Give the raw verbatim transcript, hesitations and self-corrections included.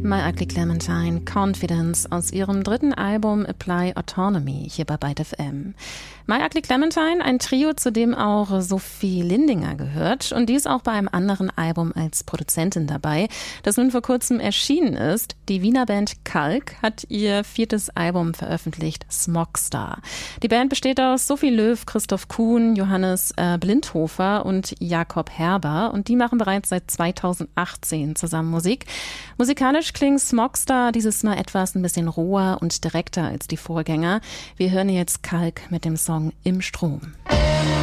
My Ugly Clementine, Confidence aus ihrem dritten Album Apply Autonomy hier bei Byte F M. My Ugly Clementine, ein Trio, zu dem auch Sophie Lindinger gehört, und die ist auch bei einem anderen Album als Produzentin dabei, das nun vor kurzem erschienen ist. Die Wiener Band Kalk hat ihr viertes Album veröffentlicht, Smogstar. Die Band besteht aus Sophie Löw, Christoph Kuhn, Johannes äh, Blindhofer und Jakob Herber, und die machen bereits seit zweitausendachtzehn zusammen Musik. Musikalisch klingt Smogstar dieses Mal etwas ein bisschen roher und direkter als die Vorgänger. Wir hören jetzt Kalk mit dem Song Im Strom.